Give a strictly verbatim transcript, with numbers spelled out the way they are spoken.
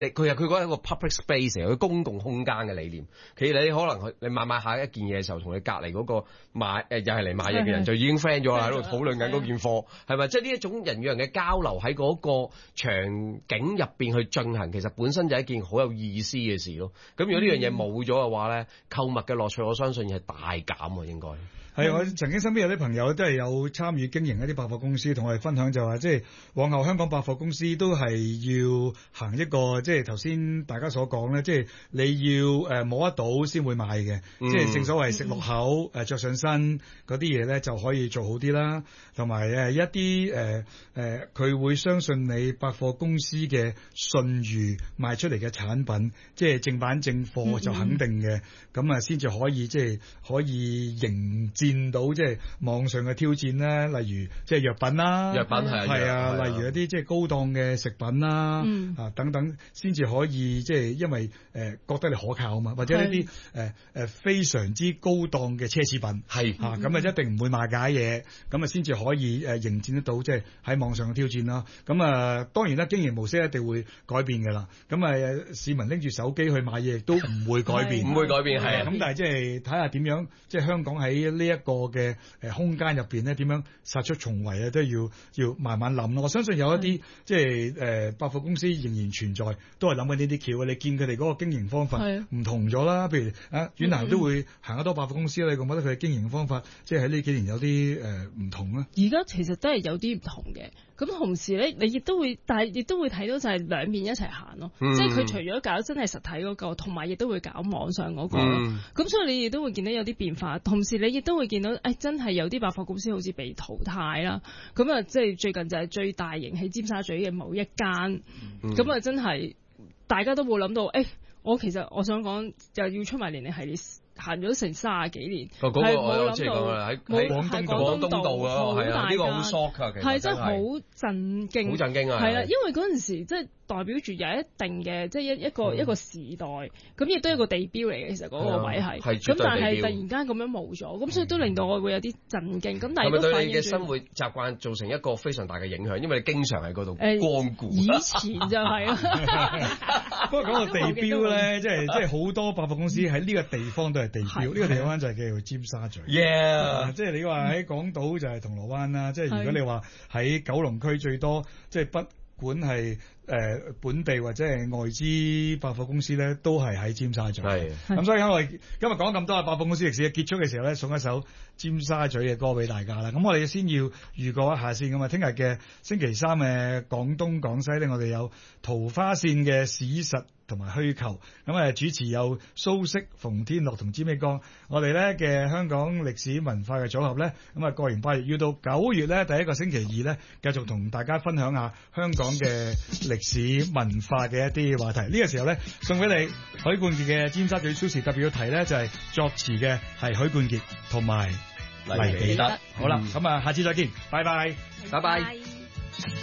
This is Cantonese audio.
佢係佢嗰一個 public space 嚟，佢公共空間嘅理念。其實你可能去你買買下一件嘢嘅時候，同你隔離嗰個買誒、呃、又係嚟買嘢嘅人就已經 friend 咗啦，喺度討論緊嗰件貨，係咪？即係呢一種人與人嘅交流喺嗰個場景入邊去進行，其實本身就係一件好有意思嘅事咯。咁如果呢樣嘢冇咗嘅話咧，購物嘅樂趣我相信係大減喎，應該。 係，我曾經身邊有啲朋友都係有參與經營一啲百貨公司，同我哋分享就話，即係往後香港百貨公司都係要行一個，即係頭先大家所講咧，即係你要誒摸得到先會買嘅，嗯、即係正所謂食落口誒着上身嗰啲嘢咧就可以做好啲啦，同埋誒一啲誒誒佢會相信你百貨公司嘅信譽賣出嚟嘅產品，即係正版正貨就肯定嘅，咁啊先至可以即係可以迎戰到即係網上嘅挑戰咧，例如即係藥品啦， 藥品係係啊， 啊例如一啲即係高檔嘅食品啦，嗯、啊等等，先至可以即係因為誒、呃、覺得你可靠啊嘛，或者呢啲誒誒非常之高檔嘅奢侈品係啊，咁啊一定唔會賣假嘢，咁啊先至可以誒迎戰得到即係喺網上嘅挑戰啦。咁啊當然啦，經營模式一定會改變㗎啦。咁啊市民拎住手機去買嘢亦都唔會改變，唔會改變係啊。咁但係即係睇下點樣，即係香港喺呢一個嘅誒空間入邊咧，點樣殺出重圍啊，都要要慢慢諗咯。我相信有一啲即係誒百貨公司仍然存在，都係諗緊呢啲橋。你見佢哋嗰個經營方法唔同咗啦，譬如啊遠南都會行得多百貨公司啦，你覺得佢嘅經營方法即係喺呢幾年有啲誒唔同啊？ 而家其實都係有啲唔同嘅。咁同時咧，你亦都會，但係亦都會睇到就係兩邊一齊行咯。嗯、即係佢除咗搞真係實體嗰、那個，同埋亦都會搞網上嗰、那個。咁、嗯、所以你亦都會見到有啲變化。同時你亦都會見到，誒、哎、真係有啲百貨公司好似被淘汰啦。咁啊，即係最近就係最大型喺尖沙咀嘅某一間。咁啊、嗯，真係大家都冇諗到，誒、哎、我其實我想講又要出埋年齡系列。行咗成三十幾年，係冇諗到喺喺廣東廣東道啊，係啊，呢個好 shock 㗎，其實係真係好震驚，好震驚啊！係啦，因為嗰陣時即係代表住有一定嘅即係一一個一個時代，咁亦都係一個地標嚟嘅。其實嗰個位係，咁但係突然間咁樣冇咗，咁所以都令到我會有啲震驚。咁但係都對你嘅生活習慣造成一個非常大嘅影響，因為你經常喺嗰度光顧。以前就係啦， 不過講到地標咧，即係即係好多百貨公司喺呢個地方都係地標，呢個地方就係叫做尖沙咀。Yeah，即係你話喺港島就係銅鑼灣啦，即係如果你話喺九龍區最多，即係不管係誒本地或者係外資百貨公司咧，都係喺尖沙咀。係，咁所以我哋今日講咁多嘅百貨公司歷史，結束嘅時候咧，送一首尖沙咀嘅歌俾大家啦。咁我哋先要預告一下先，咁啊，聽日嘅星期三嘅廣東廣西咧，我哋有桃花線嘅史實同埋虛構，咁啊主持有蘇軾、馮天樂同詹美江，我哋咧嘅香港歷史文化嘅組合咧，咁啊過完八月要到九月咧第一個星期二咧，繼續同大家分享下香港嘅歷史文化嘅一啲話題。呢、這個時候咧送俾你許冠傑嘅尖沙咀超時，特別要提咧就係、是、作詞嘅係許冠傑同埋黎彼得。好啦，咁啊、嗯、下次再見，拜拜，拜拜。